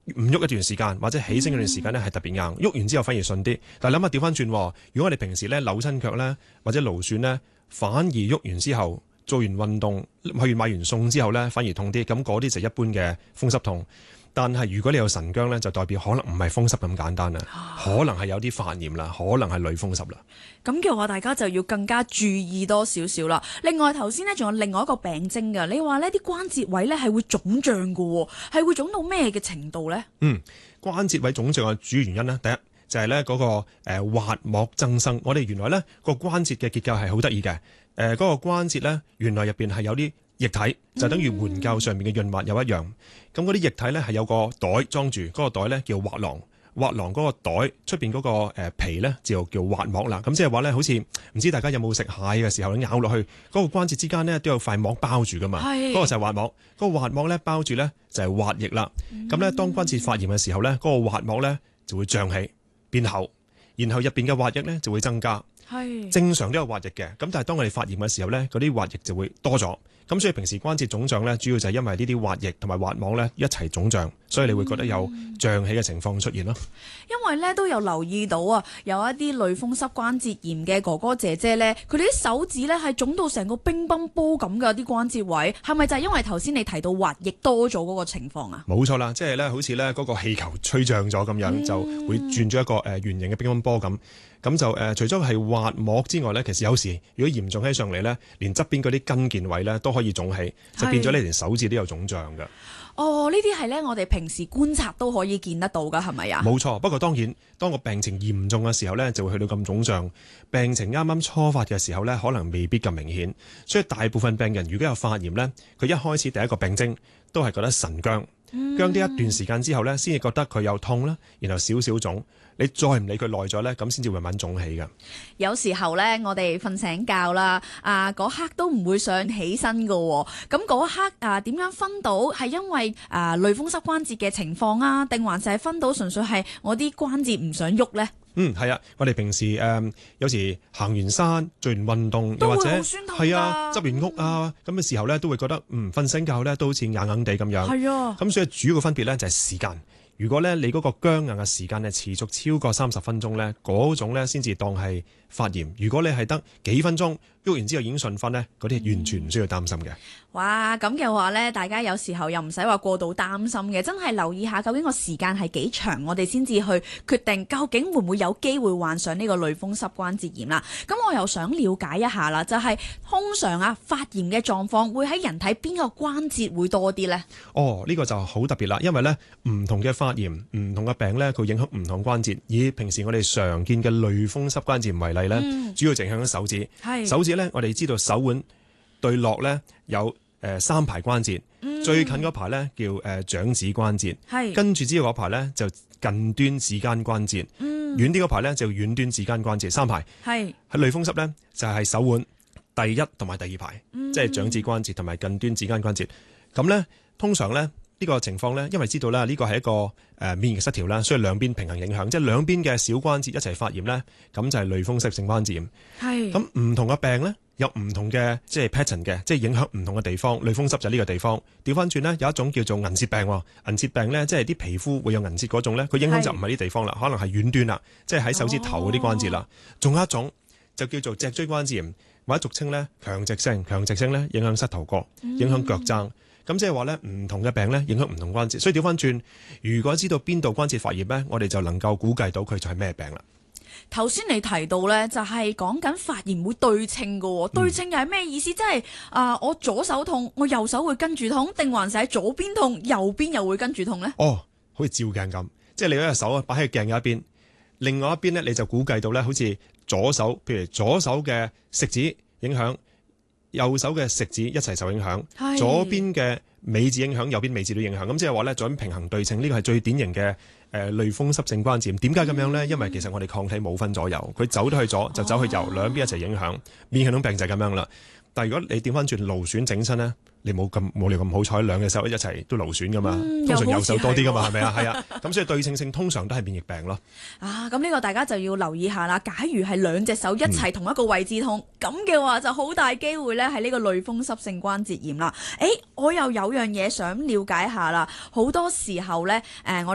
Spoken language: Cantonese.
唔喐一段時間，或者起身嗰段時間咧係特別硬，喐完之後反而順啲。但係諗下調翻轉，如果我哋平時咧扭親腳咧或者勞損咧，反而喐完之後做完運動去完買完餸之後咧反而痛啲，咁嗰啲就一般嘅風濕痛。但係如果你有晨僵咧，就代表可能唔係風濕咁簡單啦，可能係有啲發炎啦，可能係類風濕啦。 咁嘅話，大家就要更加注意多少少啦。另外頭先咧仲有另外一個病徵㗎，你話呢啲關節位咧係會腫脹㗎喎，係會腫到咩嘅程度咧？ 關節位腫脹嘅主要原因呢，第一就係咧嗰個滑膜增生。我哋原來咧個關節嘅結構係好得意嘅，嗰個關節咧原來入邊係有啲液體，就等於援救上面嘅潤滑油一樣。咁嗰啲液體咧係有個袋裝住，嗰個袋咧叫滑囊。滑囊嗰個袋出邊嗰個皮咧就叫滑膜啦。咁即係話咧，好似唔知大家有冇食蟹嘅時候咬落去嗰個關節之間咧都有塊膜包住噶嘛。嗰個就係滑膜。嗰個滑膜咧包住咧就係滑液啦。咁咧當關節發炎嘅時候咧，嗰個滑膜咧就會脹起變厚，然後入邊嘅滑液咧就會增加。正常都有滑液嘅，咁但係當我哋發炎嘅時候咧，嗰啲滑液就會多咗。咁所以平時關節腫脹咧，主要就係因為呢啲滑液同埋滑膜咧一齊腫脹，所以你會覺得有脹起嘅情況出現咯。 因為咧都有留意到啊，有一啲類風濕關節炎嘅哥哥姐姐咧，佢哋啲手指咧係腫到成個乒乓波咁嘅啲關節位，係咪就係因為頭先你提到滑液多咗嗰個情況啊？冇錯啦，即係咧好似咧嗰個氣球吹脹咗咁樣，就會轉咗一個圓形嘅乒乓波咁。咁就除咗係滑膜之外咧，其實有時如果嚴重起上嚟咧，連側邊嗰啲筋腱位咧都可以腫起，就變咗你連手指都有腫脹㗎。 呢啲係咧我哋平時觀察都可以見得到㗎，係咪啊？ 冇錯，不過當然當個病情嚴重嘅時候咧，就會去到咁腫脹。病情啱啱初發嘅時候咧，可能未必咁明顯。所以大部分病人如果有發炎咧，佢一開始第一個病徵都係覺得神僵，僵啲一段時間之後咧，先至覺得佢有痛啦，然後少少腫。你再唔理佢耐咗咧，咁先至會慢慢腫起㗎。 有時候咧，我哋瞓醒覺啦，嗰刻都唔會想起身㗎喎。咁嗰刻點樣分到係因為類風濕關節嘅情況啊，定還是係分到純粹係我啲關節唔想喐咧？ 係啊，我哋平時有時行完山做完運動，又或者係啊執完屋啊咁嘅時候咧，都會覺得瞓醒覺咧都好似硬硬地咁樣。係啊，咁所以主要嘅分別咧就係時間。如果咧你嗰個僵硬嘅時間咧持續超過30分鐘咧，嗰種咧先至當係發炎。如果你係得幾分鐘喐完之後已經順翻咧，嗰啲完全唔需要擔心嘅。 哇，咁嘅話咧，大家有時候又唔使話過度擔心嘅，真係留意下究竟個時間係幾長，我哋先至去決定究竟會唔會有機會患上呢個類風濕關節炎啦。咁我又想了解一下啦，就係通常發炎嘅狀況會喺人體邊個關節會多啲呢？呢個就好特別啦，因為咧唔同嘅發炎、唔同嘅病咧，佢影響唔同關節。以平時我哋常見嘅類風濕關節炎為例咧，主要就影響手指。手指咧，我哋知道手腕對落咧有3排關節，最近嗰排咧叫掌指關節，跟住之後嗰排咧就近端指間關節，遠啲嗰排咧就遠端指間關節，3排。喺類風濕咧就係手腕第一同埋第二排，即係掌指關節同埋近端指間關節。咁咧通常咧呢個情況咧，因為知道啦，呢個係一個免疫失調啦，所以兩邊平衡影響，即係兩邊嘅小關節一齊發炎咧，咁就係類風濕性關節炎。咁唔同嘅病咧，有唔同嘅即係 pattern 嘅，即係影響唔同嘅地方。類風濕就係呢個地方。調翻轉咧，有一種叫做銀屑病。銀屑病咧，即係啲皮膚會有銀屑嗰種咧，佢影響就唔係呢地方啦，可能係遠端啦，即係喺手指頭嗰啲關節啦。仲有一種就叫做脊椎關節炎，或者俗稱咧強直性。強直性咧影響膝頭哥，影響腳踭。咁即係話咧，唔同嘅病咧影響唔同關節，所以調翻轉，如果知道邊度關節發炎咧，我哋就能夠估計到佢就係咩病啦。頭先你提到咧，就係講緊發炎會對稱嘅，對稱又係咩意思？即係我左手痛，我右手會跟住痛，定還是喺左邊痛，右邊又會跟住痛咧？好似照鏡咁，即係你嗰隻手擺喺鏡有一邊，另外一邊咧你就估計到咧，好似左手，譬如左手嘅食指影響，右手嘅食指一齊受影響，左邊嘅尾指影響，右邊尾指都影響。咁即係話咧，左邊平衡對稱，呢個係最典型嘅類風濕性關節炎。點解咁樣呢？因為其實我哋抗體冇分左右，佢走得去左就走去右，兩邊一齊影響。免疫系統病就係咁樣啦。但係如果你調翻轉勞損整身呢，你冇理由咁好彩，兩隻手一齊都勞損噶嘛。通常右手多啲噶嘛，係咪啊？係啊。咁所以對稱性通常都係免疫病咯。咁呢個大家就要留意下啦。假如係兩隻手一齊同一個位置痛，咁嘅話就好大機會咧係呢個類風濕性關節炎啦。我又有樣嘢想了解下啦。好多時候咧，我